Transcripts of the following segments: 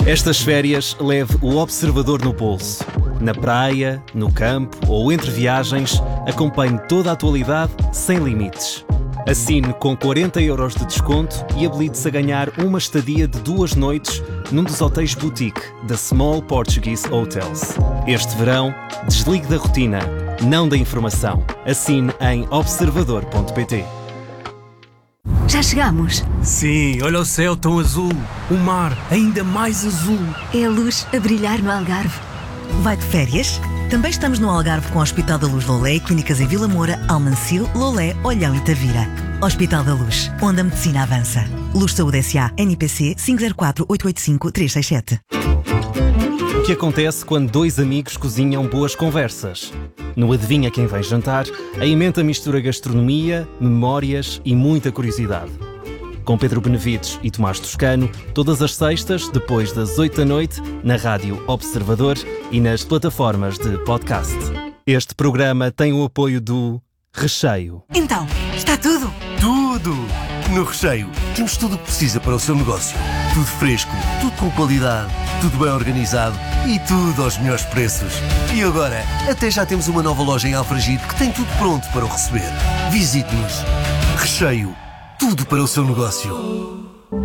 Estas férias, leve o Observador no bolso. Na praia, no campo ou entre viagens, acompanhe toda a atualidade sem limites. Assine com 40 € de desconto e habilite-se a ganhar uma estadia de 2 noites num dos hotéis boutique da Small Portuguese Hotels. Este verão, desligue da rotina, não da informação. Assine em observador.pt. Já chegamos. Sim, olha o céu tão azul. O mar ainda mais azul. É a luz a brilhar no Algarve. Vai de férias? Também estamos no Algarve com o Hospital da Luz Loulé e clínicas em Vila Moura, Almancil, Loulé, Olhão e Tavira. Hospital da Luz, onde a medicina avança. Luz Saúde S.A. NPC 504-885-367. O que acontece quando 2 amigos cozinham boas conversas? No Adivinha Quem Vem Jantar, a emenda mistura gastronomia, memórias e muita curiosidade. Com Pedro Benevides e Tomás Toscano, todas as sextas, depois das 8 da noite, na Rádio Observador e nas plataformas de podcast. Este programa tem o apoio do Recheio. Então, está tudo? Tudo! No Recheio temos tudo o que precisa para o seu negócio. Tudo fresco, tudo com qualidade, tudo bem organizado e tudo aos melhores preços. E agora, até já temos uma nova loja em Alfragide que tem tudo pronto para o receber. Visite-nos. Recheio. Tudo para o seu negócio.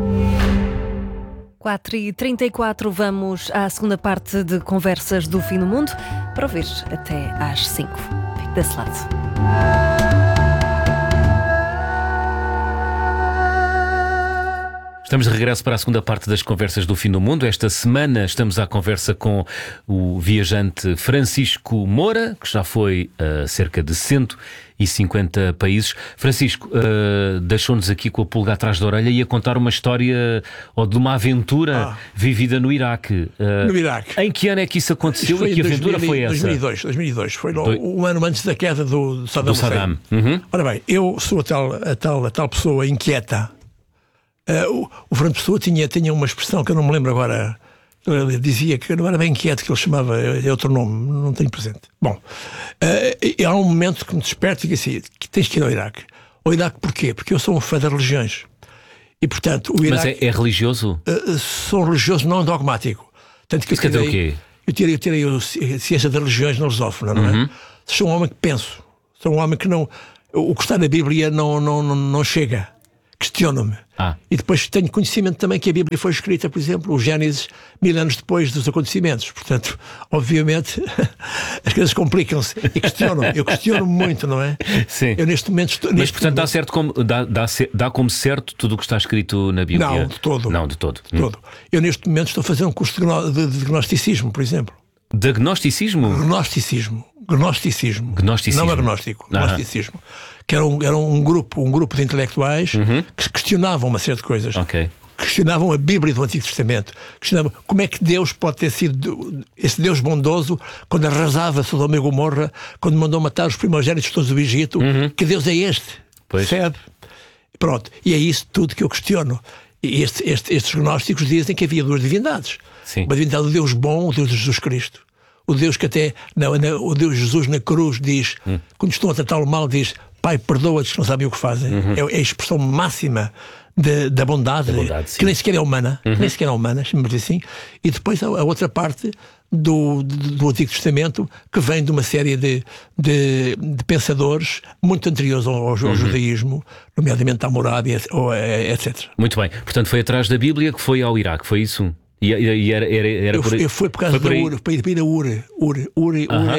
4h34, vamos à segunda parte de Conversas do Fim do Mundo para ouvir até às 5. Fique desse lado. Estamos de regresso para a segunda parte das Conversas do Fim do Mundo. Esta semana estamos à conversa com o viajante Francisco Moura, que já foi a cerca de 150 países. Francisco, deixou-nos aqui com a pulga atrás da orelha e a contar uma história ou de uma aventura vivida no Iraque. No Iraque. Em que ano é que isso aconteceu e que aventura foi essa? 2002. Foi um ano antes da queda do Saddam Hussein. Uhum. Ora bem, eu sou a tal pessoa inquieta. O Fernando Pessoa tinha uma expressão que eu não me lembro agora. Ele dizia que não era bem inquieto, que ele chamava, é outro nome, não tenho presente. Bom, há um momento que me desperta e digo assim: que tens que ir ao Iraque. Ao Iraque porquê? Porque eu sou um fã das religiões. E portanto, o Iraque. Mas é religioso? Sou religioso, não dogmático. Tanto que isso quer dizer o quê? Eu tirei a ciência das religiões na lusófona, não é? Sou um homem que penso. Sou um homem que não. O que está na Bíblia não chega. Questiono-me. E depois tenho conhecimento também que a Bíblia foi escrita, por exemplo, o Gênesis, 1000 anos depois dos acontecimentos. Portanto, obviamente, as coisas complicam-se e eu questiono muito, não é? Sim. Eu neste momento estou... Mas, portanto, dá como certo tudo o que está escrito na Bíblia? Não, de todo. Não, de todo. Eu neste momento estou a fazer um curso de gnosticismo, por exemplo. De gnosticismo? Gnosticismo. Não agnóstico, gnosticismo. Que era um grupo de intelectuais que questionavam uma série de coisas. Questionavam a Bíblia do Antigo Testamento. Questionavam como é que Deus pode ter sido esse Deus bondoso quando arrasava Sodoma e Gomorra, quando mandou matar os primogénitos todos do Egito. Que Deus é este? Percebe? Pronto. E é isso tudo que eu questiono. E estes gnósticos dizem que havia 2 divindades. Sim. Uma divindade do Deus bom, o Deus de Jesus Cristo. O Deus que até, o Deus Jesus na cruz diz, quando estão a tratá-lo mal, diz: Pai, perdoa-lhes que não sabem o que fazem. É a expressão máxima da bondade, que nem sequer é humana, chamamos assim. E depois a outra parte do Antigo Testamento, que vem de uma série de pensadores muito anteriores ao judaísmo, nomeadamente Hammurabi, etc. Muito bem. Portanto, foi atrás da Bíblia que foi ao Iraque, foi isso? Eu fui por causa da Ur, para ir a Ur. Ur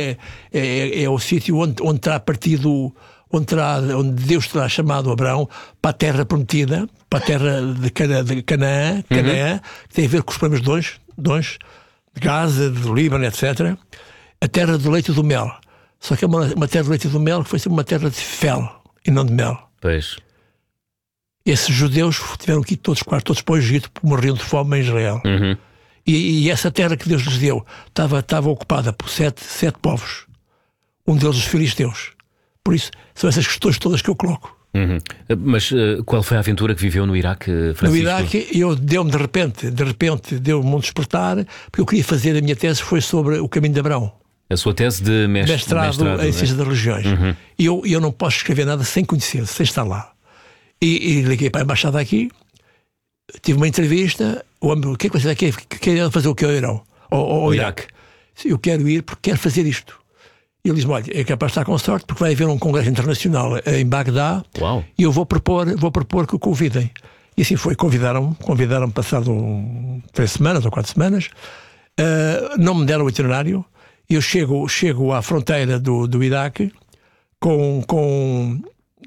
é o sítio onde terá partido, onde Deus terá chamado Abraão para a terra prometida, para a terra de Canaã, que tem a ver com os primeiros dons de Gaza, de Líbano, etc. A terra do leite e do mel. Só que é uma terra do leite e do mel que foi sempre uma terra de fel e não de mel. Pois. Esses judeus tiveram que ir quase todos para o Egito, porque morriam de fome em Israel. E essa terra que Deus lhes deu estava ocupada por sete povos. Um deles os filisteus. Por isso, são essas questões todas que eu coloco. Mas qual foi a aventura que viveu no Iraque, Francisco? No Iraque, deu-me de repente deu-me um despertar, porque eu queria fazer, a minha tese foi sobre o caminho de Abraão. A sua tese de mestrado em Ciências das Religiões. E eu não posso escrever nada sem conhecer, sem estar lá. E liguei para a embaixada aqui, tive uma entrevista, o homem, o que é que você quer fazer o que ao Irão? Ao Iraque? Eu quero ir porque quero fazer isto. E ele diz-me, olha, é capaz de estar com sorte porque vai haver um congresso internacional em Bagdá. Uau. E eu vou propor que o convidem. E assim foi, convidaram-me passado 3 semanas ou 4 semanas, não me deram o itinerário, eu chego à fronteira do Iraque com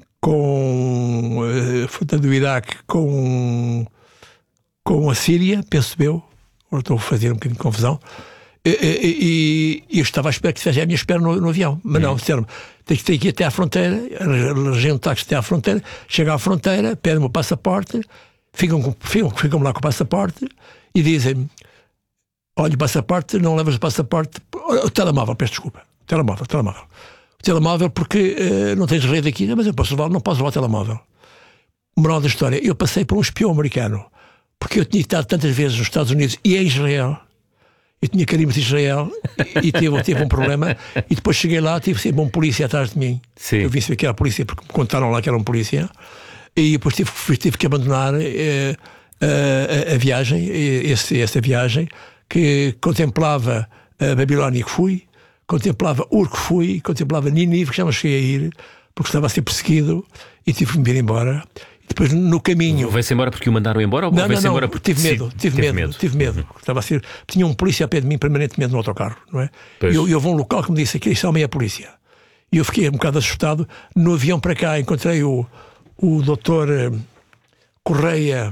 a Síria, penso eu, agora estou a fazer um bocadinho de confusão, e eu estava à espera que seja a minha espera no avião, mas não, disseram-me, tem que ir até à fronteira, arranjei um táxi até à fronteira, chego à fronteira, pedem-me o passaporte, ficam lá com o passaporte e dizem-me, olha, o passaporte, não levas o passaporte, o telemóvel, peço desculpa, o telemóvel porque não tens rede aqui, mas eu não posso levar o telemóvel. Moral da história, eu passei por um espião americano, porque eu tinha estado tantas vezes nos Estados Unidos e em Israel. Eu tinha carimbo de Israel e tive um problema. E depois cheguei lá, tive sempre um polícia atrás de mim. Sim. Eu vim saber que era polícia porque me contaram lá que era um polícia. E depois tive que abandonar a viagem, essa viagem, que contemplava a Babilónia que fui, contemplava Ur que fui, contemplava Nínive, que já não cheguei a ir, porque estava a ser perseguido e tive que me vir embora. Depois no caminho... Vai-se embora porque o mandaram embora ou vai-se embora porque... Tive medo. Estava a ser... Tinha um polícia a pé de mim permanentemente no autocarro, não é? E eu vou a um local que me disse que este homem é a polícia. E eu fiquei um bocado assustado. No avião para cá encontrei o doutor Correia,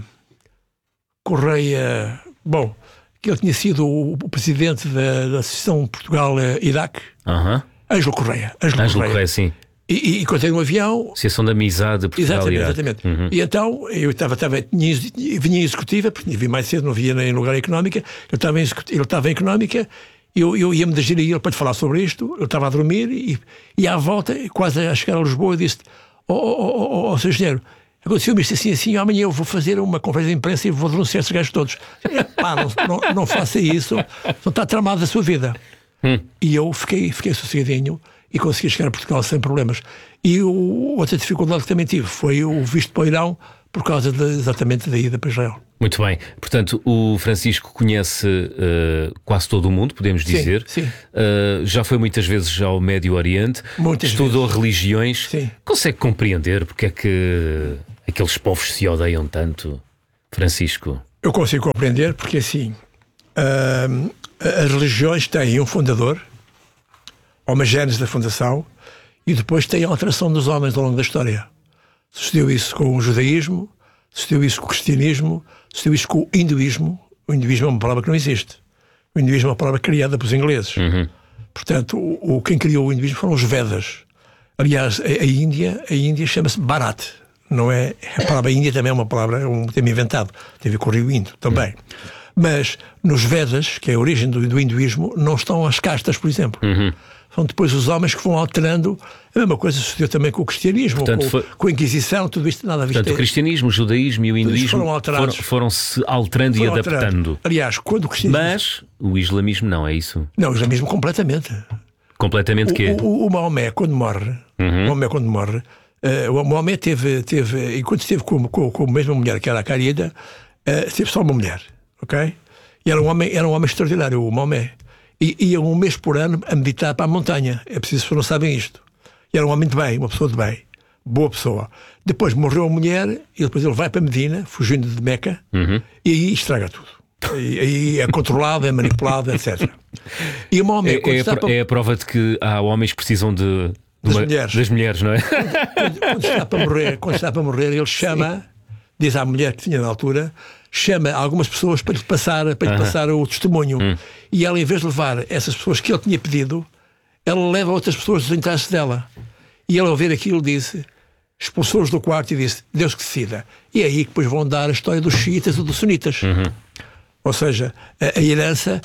bom, que ele tinha sido o presidente da Associação Portugal-Iraque. Ângelo Correia, sim. E encontrei no avião... Associação de Amizade Portugal. Exatamente. E então, eu vinha em executiva, porque vim mais cedo, não via nem em lugar económica, ele estava em económica, eu ia-me dirigir a ele para lhe falar sobre isto, ele estava a dormir, e à volta, quase a chegar a Lisboa, eu disse, Sr. Engenheiro, aconteceu-me isto assim, amanhã eu vou fazer uma conferência de imprensa e vou denunciar esses gajos todos. Não faça isso, não está tramado a sua vida. E eu fiquei sossegadinho, e consegui chegar a Portugal sem problemas. E outra dificuldade que também tive foi o visto para o Irão, por causa exatamente da ida para Israel. Muito bem. Portanto, o Francisco conhece quase todo o mundo, podemos dizer. Sim. Já foi muitas vezes ao Médio Oriente. Estudou religiões. Sim. Consegue compreender porque é que aqueles povos se odeiam tanto, Francisco? Eu consigo compreender porque, assim, as religiões têm um fundador, há uma gênese da fundação, e depois tem a alteração dos homens ao longo da história. Sucedeu isso com o judaísmo, sucedeu isso com o cristianismo, sucedeu isso com o hinduísmo. O hinduísmo é uma palavra que não existe. O hinduísmo é uma palavra criada pelos ingleses. Portanto, quem criou o hinduísmo foram os Vedas. Aliás, a Índia chama-se Bharat. Não é? A palavra Índia também é uma palavra, um termo inventado. Tem a ver com o rio Indo também. Mas nos Vedas, que é a origem do hinduísmo, não estão as castas, por exemplo. São depois os homens que vão alterando. A mesma coisa sucedeu também com o cristianismo, com a Inquisição, tudo isto nada a ver. Portanto, o cristianismo, o judaísmo e o hinduísmo foram-se alterando e adaptando. Aliás, quando o cristianismo... Mas o islamismo não, é isso? Não, o islamismo completamente. Completamente quê? O Maomé, quando morre, o Maomé teve enquanto esteve com a mesma mulher que era a Carida, teve só uma mulher, ok? E era um homem extraordinário, o Maomé. E ia um mês por ano a meditar para a montanha. É preciso, as pessoas não sabem isto. E era um homem de bem, uma pessoa de bem, boa pessoa. Depois morreu a mulher e depois ele vai para Medina, fugindo de Meca, e aí estraga tudo. E aí é controlado, é manipulado, etc. E o Maomé, é a prova de que há homens que precisam das mulheres, não é? Quando está para morrer, ele chama, diz à mulher que tinha na altura, chama algumas pessoas para lhe passar o testemunho. E ela, em vez de levar essas pessoas que ele tinha pedido, ela leva outras pessoas dos interesses dela. E ele, ao ver aquilo, disse, expulsou-os do quarto e disse, Deus que decida. E é aí que depois vão dar a história dos xiitas e dos sunitas. Ou seja, a herança,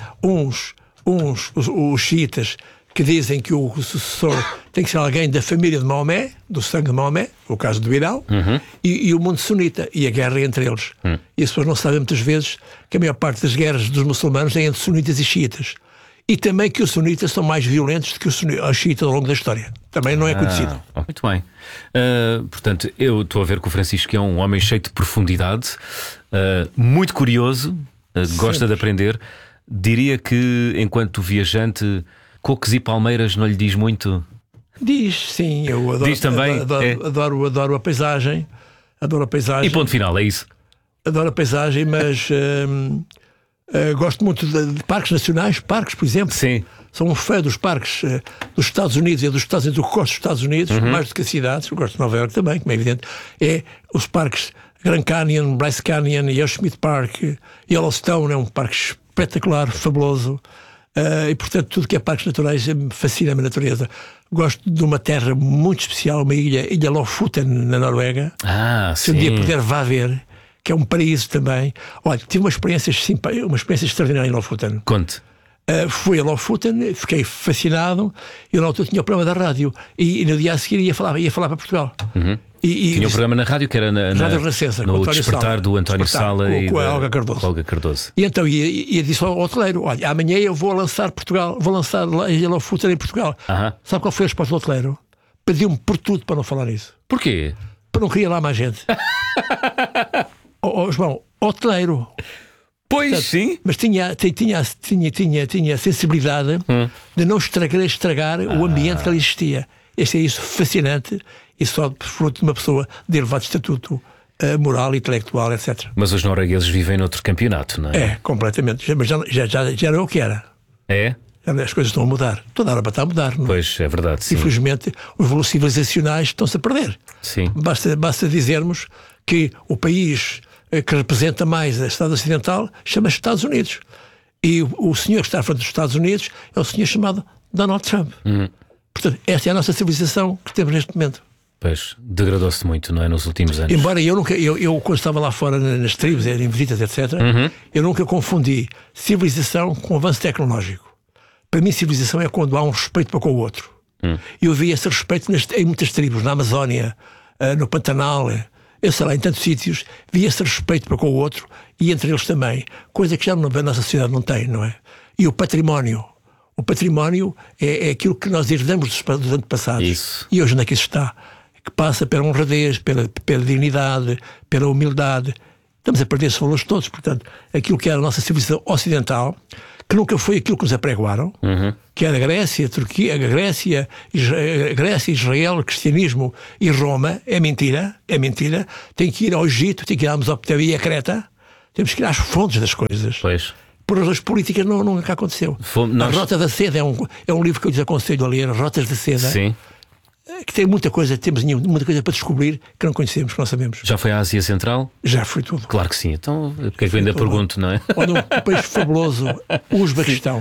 os xiitas que dizem que o sucessor tem que ser alguém da família de Maomé, do sangue de Maomé, o caso do Irão, e o mundo sunita, e a guerra entre eles. E as pessoas não sabem muitas vezes que a maior parte das guerras dos muçulmanos é entre sunitas e xiitas. E também que os sunitas são mais violentos do que os xiitas ao longo da história. Também não é conhecido. Muito bem. Portanto, eu estou a ver que o Francisco é um homem cheio de profundidade, muito curioso, gosta de aprender. Diria que, enquanto viajante, cocos e palmeiras não lhe diz muito? Diz, sim. Eu adoro, diz também? adoro a paisagem. Adoro a paisagem. E ponto final, é isso? Adoro a paisagem, mas gosto muito de parques nacionais. Parques, por exemplo. Sim. Sou um fã dos parques dos Estados Unidos e dos Estados Unidos. Eu gosto dos Estados Unidos, mais do que as cidades. Eu gosto de Nova Iorque também, como é evidente. É os parques Grand Canyon, Bryce Canyon, Yosemite Park, Yellowstone. É um parque espetacular, fabuloso. E portanto tudo que é parques naturais me fascina a natureza. Gosto de uma terra muito especial, uma ilha Lofoten, na Noruega. Se um dia puder, vá ver, que é um paraíso também. Olha, tive uma experiência extraordinária em Lofoten. Conte. Fui a Lofoten, fiquei fascinado. Eu na altura tinha o programa da rádio e no dia a seguir ia falar para Portugal. Tinha um programa na rádio que era Rádio Renascença, no Despertar do António Sala com e a Olga Cardoso. E então ia disse ao hoteleiro: olha, amanhã eu vou lançar Portugal, vou lançar a Ilha Lofoten em Portugal. Sabe qual foi a resposta do hoteleiro? Pediu-me por tudo para não falar isso. Porquê? Para não queria lá mais gente. João, hoteleiro. Pois, portanto, sim. Mas tinha a sensibilidade de não estragar o ambiente que ali existia. Este é isso fascinante e só fruto de uma pessoa de elevado estatuto moral, intelectual, etc. Mas os noruegueses vivem noutro campeonato, não é? É, completamente. Mas já era o que era. É? As coisas estão a mudar. Toda a hora está a mudar. Não é? Pois, é verdade, sim. Infelizmente, os valores civilizacionais estão-se a perder. Sim. Basta dizermos que o país que representa mais a Estado Ocidental chama-se Estados Unidos. E o senhor que está à frente dos Estados Unidos é o senhor chamado Donald Trump. Portanto, esta é a nossa civilização que temos neste momento. Pois, degradou-se muito, não é? Nos últimos anos. Embora eu quando estava lá fora nas tribos, em visitas, etc., eu nunca confundi civilização com avanço tecnológico. Para mim, civilização é quando há um respeito para com o outro. Eu vi esse respeito em muitas tribos, na Amazónia, no Pantanal, eu sei lá, em tantos sítios, vi esse respeito para com o outro e entre eles também, coisa que já a nossa sociedade não tem, não é? E o património. O património é aquilo que nós herdamos dos antepassados. Isso. E hoje onde é que isso está? Que passa pela honradez, pela dignidade, pela humildade. Estamos a perder esses valores todos. Portanto, aquilo que era a nossa civilização ocidental, que nunca foi aquilo que nos apregoaram, que era a Grécia, a Turquia, a Grécia, Israel, o cristianismo e Roma, é mentira. Tem que ir ao Egito, tem que ir à Mesopotâmia e a Creta. Temos que ir às fontes das coisas. Pois. Por razões políticas nunca aconteceu. A Rota da Seda é um livro que eu desaconselho a ler, Rotas da Seda. Sim. Que tem muita coisa, temos muita coisa para descobrir que não conhecemos, que não sabemos. Já foi à Ásia Central? Já foi tudo. Claro que sim. Então, porque é que eu ainda pergunto, não é? Olha, um país fabuloso, o Uzbequistão.